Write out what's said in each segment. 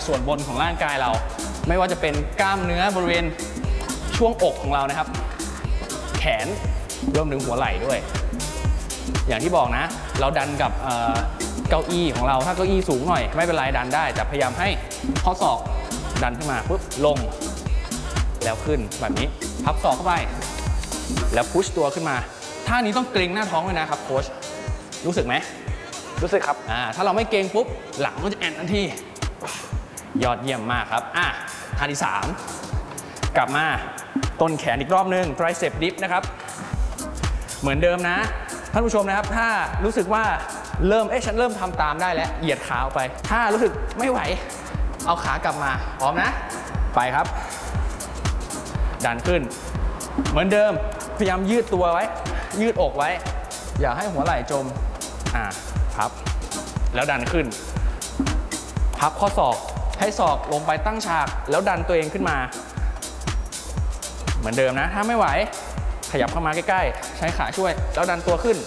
ส่วนบนของร่างกายเราไม่ว่าจะเป็นกล้ามเนื้อบริเวณช่วงอกของเรานะครับแขนรวมถึงหัวไหล่ด้วยอย่างที่บอกนะเราดันกับเก้าอี้ของเราถ้าเก้าอี้สูงหน่อยไม่เป็นไรดันได้แต่พยายามให้ข้อศอกดันขึ้นมาปุ๊บลงแล้วขึ้นแบบนี้พับศอกเข้าไปแล้วพุชตัวขึ้นมาท่านี้ต้องเกร็งหน้าท้องเลยนะครับโค้ชรู้สึกไหมรู้สึกครับถ้าเราไม่เกร็งปุ๊บหลังมันจะแอนทันทียอดเยี่ยมมากครับท่าที่3กลับมาต้นแขนอีกรอบนึง tricep dip นะครับเหมือนเดิมนะท่านผู้ชมนะครับถ้ารู้สึกว่าฉันเริ่มทำตามได้แล้วเหยียดขาออกไปถ้ารู้สึกไม่ไหวเอาขากลับมาพร้อมนะไปครับดันขึ้นเหมือนเดิมพยายามยืดตัวไว้ยืดอกไว้อย่าให้หัวไหล่จมพับแล้วดันขึ้นพับข้อศอกให้ศอกลงไปตั้งฉากแล้วดันตัวเองขึ้นมาเหมือนเดิมนะถ้าไม่ไหวขยับเข้ามาใกล้ๆใช้ขาช่วยแล้วดันตัวขึ้น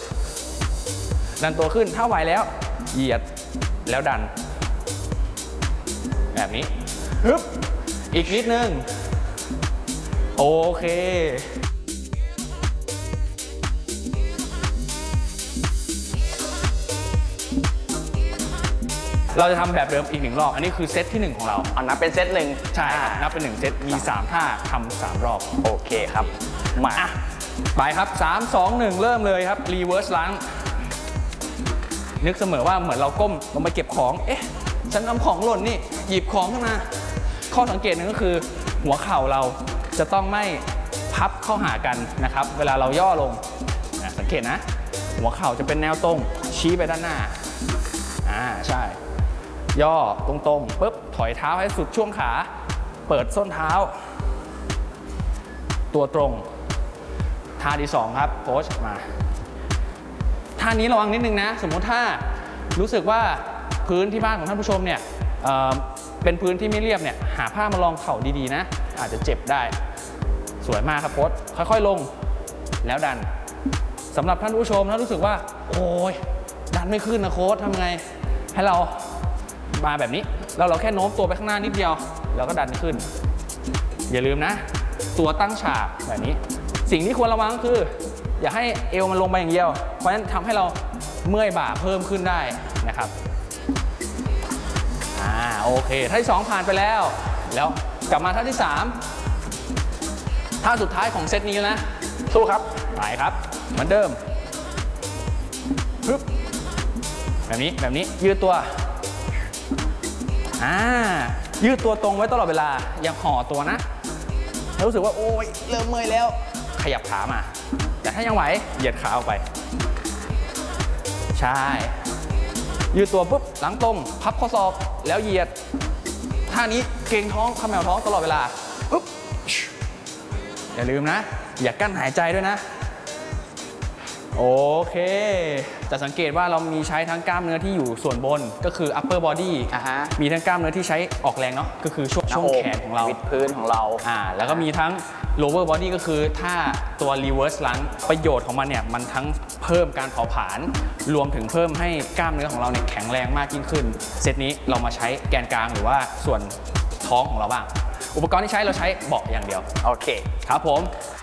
ถ้าไหวแล้วเหยียดแล้วดันแบบนี้ฮึบอีกนิดนึงโอเคเราจะทำแบบเดิมอีก1 รอบอันนี้คือเซตที่1ของเรานับเป็นเซต1 ใช่ครับนับเป็น1เซตมี3ท่าทำ3 รอบโอเคครับมาไปครับ3 2 1เริ่มเลยครับ reverse lunge นึกเสมอว่าเหมือนเราก้มลงไปเก็บของฉันทำของหล่นนี่หยิบของขึ้นมาข้อสังเกตนึงก็คือหัวเข่าเราจะต้องไม่พับเข้าหากันนะครับเวลาเราย่อลงสังเกตนะหัวเข่าจะเป็นแนวตรงชี้ไปด้านหน้าใช่ย่อตรงๆปุ๊บถอยเท้าให้สุดช่วงขาเปิดส้นเท้าตัวตรงท่าที่2ครับโค้ชมาท่านี้ระวังนิดนึงนะสมมติถ้ารู้สึกว่าพื้นที่บ้านของท่านผู้ชมเนี่ยเป็นพื้นที่ไม่เรียบเนี่ยหาผ้ามารองเข่าดีๆนะอาจจะเจ็บได้สวยมากครับโค้ชค่อยๆลงแล้วดันสำหรับท่านผู้ชมถ้ารู้สึกว่าโอ้ยดันไม่ขึ้นนะโค้ชทำไงให้เรามาแบบนี้แล้วเราแค่โน้มตัวไปข้างหน้านิดเดียวแล้วก็ดันขึ้นอย่าลืมนะตัวตั้งฉากแบบนี้สิ่งที่ควรระวังคืออย่าให้เอวมันลงไปอย่างเดียวเพราะฉะนั้นทำให้เราเมื่อยบ่าเพิ่มขึ้นได้นะครับโอเคท่าที่2ผ่านไปแล้วกลับมาท่าที่3ท่าสุดท้ายของเซตนี้นะสู้ครับไปครับเหมือนเดิมปึ๊บแบบนี้ยืดตัวยืดตัวตรงไว้ตลอดเวลาอย่าห่อตัวนะถ้ารู้สึกว่าโอ้ยเริ่มเมื่อยแล้วขยับขามาแต่ถ้ายังไหวเหยียดขาออกไปใช่ยืดตัวปุ๊บหลังตรงพับข้อศอกแล้วเหยียดท่านี้เกร็งท้องเขม่าท้องตลอดเวลาปุ๊บอย่าลืมนะอย่ากั้นหายใจด้วยนะโอเคจะสังเกตว่าเรามีใช้ทั้งกล้ามเนื้อที่อยู่ส่วนบนก็คือ upper body มีทั้งกล้ามเนื้อที่ใช้ออกแรงเนาะก็คือช่วงแขนของเราวิดพื้นของเราแล้วก็มีทั้ง lower body ก็คือถ้าตัว reverse lunge ประโยชน์ของมันเนี่ยมันทั้งเพิ่มการเผาผลาญรวมถึงเพิ่มให้กล้ามเนื้อของเราเนี่ยแข็งแรงมากยิ่งขึ้นเซตนี้เรามาใช้แกนกลางหรือว่าส่วนท้องของเราบ้างอุปกรณ์ที่ใช้เราใช้เบาะอย่างเดียวโอเคครับผม